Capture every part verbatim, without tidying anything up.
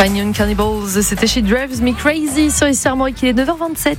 Tiny and Cannibals, c'était chez Drives Me Crazy sur ici Armorique, il est neuf heures vingt-sept.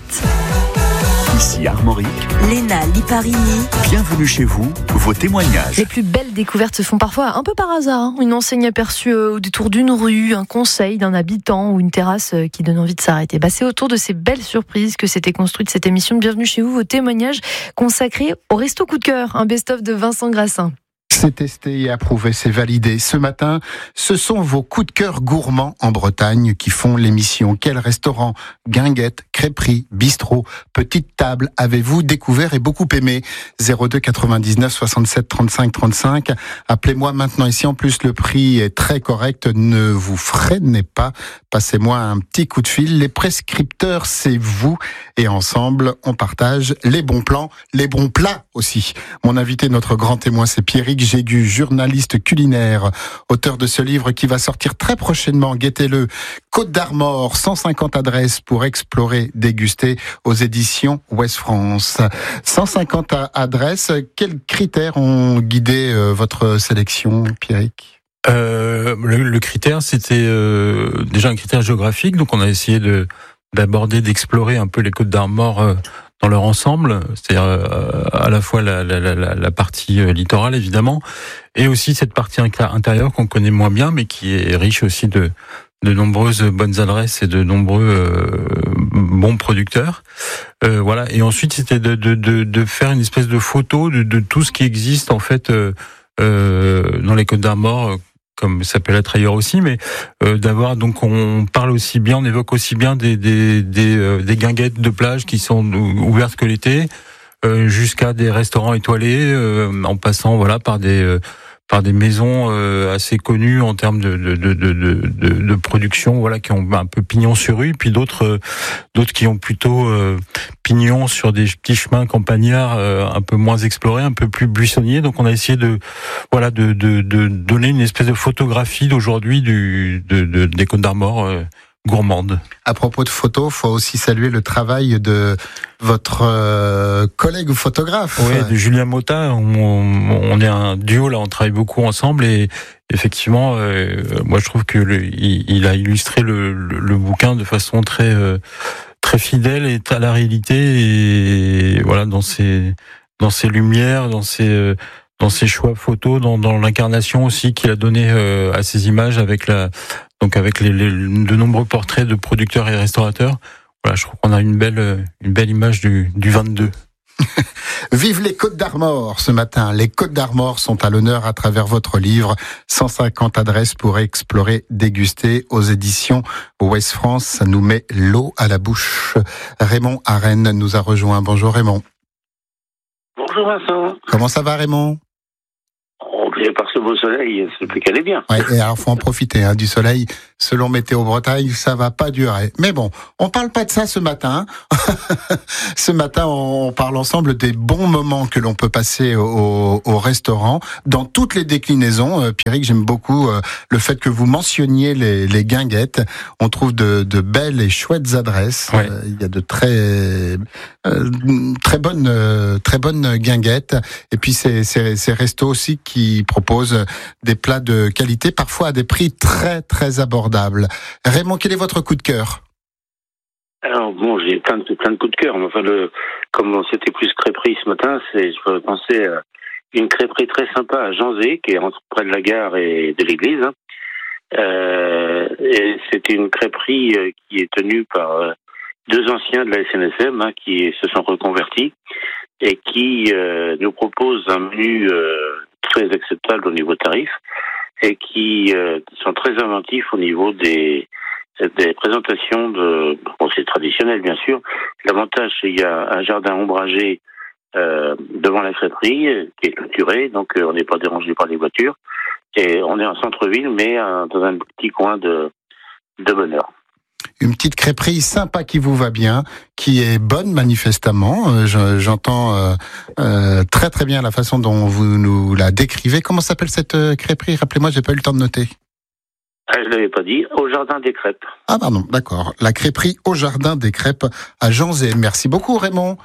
Ici Armorique, Léna Liparini. Bienvenue chez vous, vos témoignages. Les plus belles découvertes se font parfois un peu par hasard. Hein. Une enseigne aperçue au détour d'une rue, un conseil d'un habitant ou une terrasse qui donne envie de s'arrêter. Bah, c'est autour de ces belles surprises que s'était construite cette émission de Bienvenue chez vous, vos témoignages consacrés au Resto Coup de Cœur, un best-of de Vincent Grassin. C'est testé et approuvé, c'est validé. Ce matin, ce sont vos coups de cœur gourmands en Bretagne qui font l'émission. Quel restaurant, guinguette, crêperie, bistrot, petite table avez-vous découvert et beaucoup aimé? zéro deux quatre-vingt-dix-neuf soixante-sept trente-cinq trente-cinq. Appelez-moi maintenant ici. En plus, le prix est très correct. Ne vous freinez pas. Passez-moi un petit coup de fil. Les prescripteurs, c'est vous. Et ensemble, on partage les bons plans, les bons plats aussi. Mon invité, notre grand témoin, c'est Pierrick Jégu, journaliste culinaire, auteur de ce livre qui va sortir très prochainement. Guettez-le. Côte d'Armor, cent cinquante adresses pour explorer, déguster, aux éditions Ouest France. cent cinquante adresses. Quels critères ont guidé euh, votre sélection, Pierrick ? Euh, le, le critère, c'était euh, déjà un critère géographique, donc on a essayé de d'aborder, d'explorer un peu les Côtes d'Armor euh, dans leur ensemble, c'est-à-dire euh, à la fois la, la, la, la partie euh, littorale évidemment, et aussi cette partie intérieure qu'on connaît moins bien, mais qui est riche aussi de de nombreuses bonnes adresses et de nombreux euh, bons producteurs. Euh, voilà. Et ensuite, c'était de, de, de, de faire une espèce de photo de, de tout ce qui existe en fait euh, euh, dans les Côtes d'Armor, comme ça peut l'être ailleurs aussi, mais euh, d'avoir donc on parle aussi bien, on évoque aussi bien des des des, euh, des guinguettes de plage qui sont ouvertes que l'été, euh, jusqu'à des restaurants étoilés, euh, en passant voilà par des euh, par des maisons euh, assez connues en termes de de, de de de de production, voilà, qui ont un peu pignon sur rue, puis d'autres euh, d'autres qui ont plutôt euh, pignon sur des petits chemins campagnards euh, un peu moins explorés, un peu plus buissonniers. Donc on a essayé de voilà de de de donner une espèce de photographie d'aujourd'hui du de, de des Côtes d'Armor euh, gourmandes. À propos de photos, faut aussi saluer le travail de votre euh, collègue photographe. Oui, de Julien Motta. On, on est un duo là, on travaille beaucoup ensemble et effectivement, euh, moi je trouve que le, il, il a illustré le, le, le bouquin de façon très euh, très fidèle et à la réalité et voilà dans ses dans ses lumières, dans ses euh, dans ses choix photos, dans, dans l'incarnation aussi qu'il a donné euh, à ses images avec la donc avec les, les de nombreux portraits de producteurs et restaurateurs. Voilà, je trouve qu'on a une belle une belle image du du vingt-deux. Vive les Côtes d'Armor ce matin. Les Côtes d'Armor sont à l'honneur à travers votre livre. cent cinquante adresses pour explorer, déguster aux éditions Ouest France. Ça nous met l'eau à la bouche. Raymond à Rennes nous a rejoint. Bonjour Raymond. Bonjour Vincent. Comment ça va Raymond ? Oh, bien par ce beau soleil, c'est plus qu'elle est bien. Ouais, et alors faut en profiter hein, du soleil. Selon Météo Bretagne, ça va pas durer. Mais bon, on parle pas de ça ce matin. Ce matin, on parle ensemble des bons moments que l'on peut passer au, au restaurant dans toutes les déclinaisons. Euh, Pierrick, j'aime beaucoup euh, le fait que vous mentionniez les, les guinguettes. On trouve de, de belles et chouettes adresses. Ouais. Euh, il y a de très euh, très bonnes euh, très bonnes guinguettes. Et puis ces, ces, ces restos aussi qui proposent des plats de qualité, parfois à des prix très très abordables. Raymond, quel est votre coup de cœur ? Alors bon, j'ai plein de plein de coups de cœur. Mais enfin, le, comme c'était plus crêperie ce matin, c'est je pensais à une crêperie très sympa à Janzé, qui est entre près de la gare et de l'église. Hein. Euh, et c'était une crêperie qui est tenue par euh, deux anciens de la S N S M hein, qui se sont reconvertis et qui euh, nous proposent un menu euh, très acceptable au niveau tarif et qui, euh, qui sont très inventifs au niveau des, des présentations de... Bon, c'est traditionnel, bien sûr. L'avantage, c'est qu'il y a un jardin ombragé euh, devant la crêperie qui est clôturé, donc euh, on n'est pas dérangé par les voitures. Et on est en centre-ville, mais euh, dans un petit coin de, de bonheur. Une petite crêperie sympa qui vous va bien, qui est bonne manifestement. Euh, je, j'entends euh, euh, très très bien la façon dont vous nous la décrivez. Comment s'appelle cette euh, crêperie ? Rappelez-moi, j'ai pas eu le temps de noter. Ah, je l'avais pas dit, au Jardin des Crêpes. Ah pardon, d'accord. La crêperie au Jardin des Crêpes à Janzé. Merci beaucoup Raymond.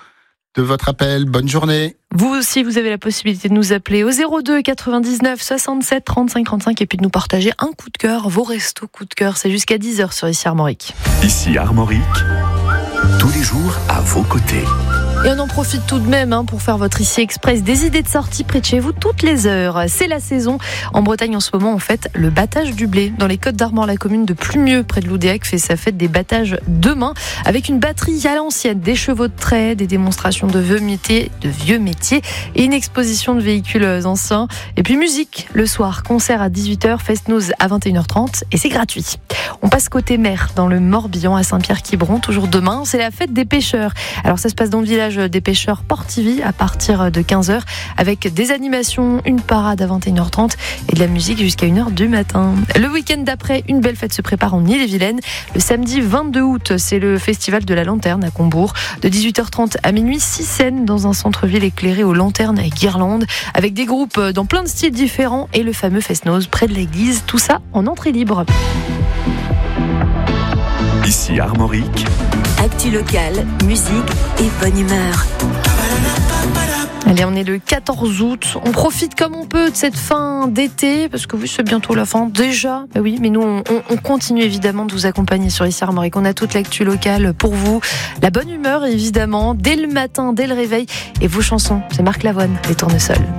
de votre appel. Bonne journée. Vous aussi, vous avez la possibilité de nous appeler au zéro deux quatre-vingt-dix-neuf soixante-sept trente-cinq trente-cinq et puis de nous partager un coup de cœur, vos restos coup de cœur. C'est jusqu'à dix heures sur Ici Armorique. Ici Armorique, tous les jours à vos côtés. Et on en profite tout de même hein, pour faire votre Ici Express, des idées de sortie près de chez vous toutes les heures. C'est la saison. En Bretagne, en ce moment, on fête le battage du blé. Dans les Côtes d'Armor, la commune de Plumieux, près de Loudéac, fait sa fête des battages demain, avec une batterie à l'ancienne, des chevaux de trait, des démonstrations de vieux métiers, de vieux métiers et une exposition de véhicules anciens. Et puis musique, le soir, concert à dix-huit heures, fest-noz à vingt et une heures trente et c'est gratuit. On passe côté mer, dans le Morbihan, à Saint-Pierre-Quiberon, toujours demain, c'est la fête des pêcheurs. Alors ça se passe dans le village des pêcheurs Portivy à partir de quinze heures avec des animations, une parade à vingt et une heures trente et de la musique jusqu'à une heure du matin. Le week-end d'après, une belle fête se prépare en Ille-et-Vilaine. Le samedi vingt-deux août, c'est le festival de la lanterne à Combourg. De dix-huit heures trente à minuit, six scènes dans un centre-ville éclairé aux lanternes et guirlandes avec des groupes dans plein de styles différents et le fameux fest-noz près de l'église. Tout ça en entrée libre. Ici Armorique, actu locale, musique et bonne humeur. Allez, on est le quatorze août. On profite comme on peut de cette fin d'été, parce que oui, c'est bientôt la fin déjà. Bah oui, mais nous, on, on continue évidemment de vous accompagner sur Ici Armorique. On a toute l'actu locale pour vous. La bonne humeur, évidemment, dès le matin, dès le réveil. Et vos chansons, c'est Marc Lavoine, Les Tournesols.